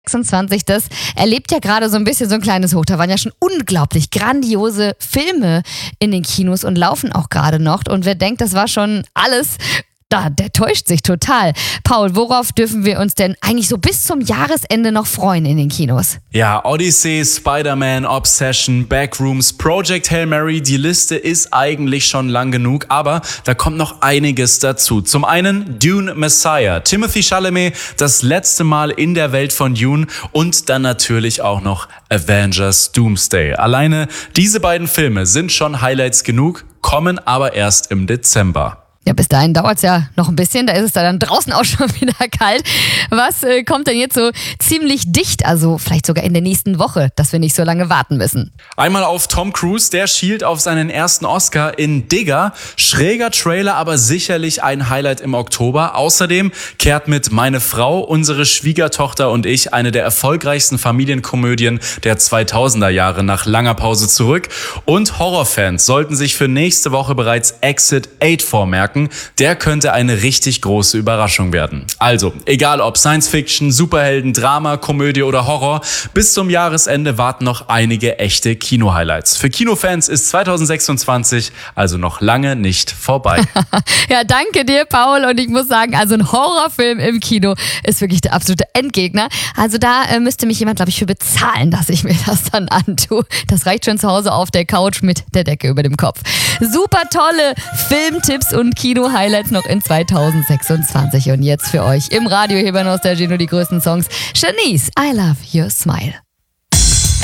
26, das erlebt ja gerade so ein bisschen so ein kleines Hoch. Da waren ja schon unglaublich grandiose Filme in den Kinos und laufen auch gerade noch. Und wer denkt, das war schon alles, der täuscht sich total. Paul, worauf dürfen wir uns denn eigentlich so bis zum Jahresende noch freuen in den Kinos? Ja, Odyssey, Spider-Man, Obsession, Backrooms, Project Hail Mary, die Liste ist eigentlich schon lang genug, aber da kommt noch einiges dazu. Zum einen Dune Messiah, Timothée Chalamet, das letzte Mal in der Welt von Dune und dann natürlich auch noch Avengers Doomsday. Alleine diese beiden Filme sind schon Highlights genug, kommen aber erst im Dezember. Ja, bis dahin dauert es ja noch ein bisschen, da ist es dann draußen auch schon wieder kalt. Was kommt denn jetzt so ziemlich dicht, also vielleicht sogar in der nächsten Woche, dass wir nicht so lange warten müssen? Einmal auf Tom Cruise, der schielt auf seinen ersten Oscar in Digger. Schräger Trailer, aber sicherlich ein Highlight im Oktober. Außerdem kehrt mit Meine Frau, unsere Schwiegertochter und ich eine der erfolgreichsten Familienkomödien der 2000er Jahre nach langer Pause zurück. Und Horrorfans sollten sich für nächste Woche bereits Exit 8 vormerken. Der könnte eine richtig große Überraschung werden. Also, egal ob Science Fiction, Superhelden, Drama, Komödie oder Horror, bis zum Jahresende warten noch einige echte Kino-Highlights. Für Kinofans ist 2026 also noch lange nicht vorbei. Ja, danke dir, Paul. Und ich muss sagen, also ein Horrorfilm im Kino ist wirklich der absolute Endgegner. Also da müsste mich jemand, glaube ich, für bezahlen, dass ich mir das dann antue. Das reicht schon zu Hause auf der Couch mit der Decke über dem Kopf. Super tolle Filmtipps und Kino-Highlights noch in 2026. Und jetzt für euch im Radio Nostalgie nur die größten Songs. Shanice, I Love Your Smile.